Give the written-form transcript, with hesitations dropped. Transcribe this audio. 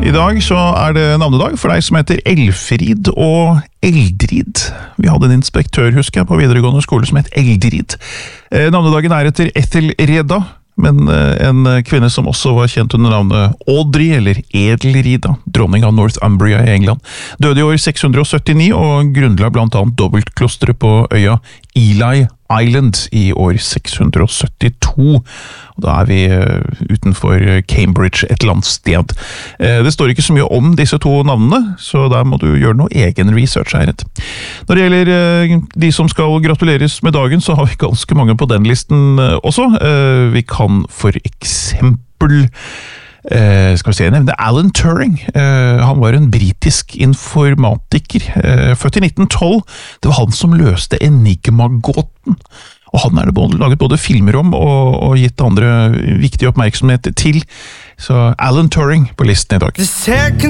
I dag så det navnedag for deg som heter Elfrid og Eldrid. Vi hadde en inspektør, husker jeg, på videregående skole som het Eldrid. Navnedagen etter Ethel Reda, men en kvinne som også var kjent under navnet Audrey, eller Edelrida, dronning av Northumbria i England. Døde I år 679 og grunnla blant annet dobbeltklosteret på øya Ely Island I år 672. Og da vi utenfor Cambridge et eller annet sted. Det står ikke så mye om disse to navnene, så der må du gjøre noe egen research her. Når det gjelder de som skal gratuleres med dagen, så har vi ganske mange på den listen også. Vi kan for eksempel skal vi se, nevne Alan Turing. Han var en britisk informatiker, født I 1912. Det var han som løste Enigma-gåten, og han det laget både filmer om og gitt andre viktig oppmerksomhet til. Så Alan Turing på listen I dag.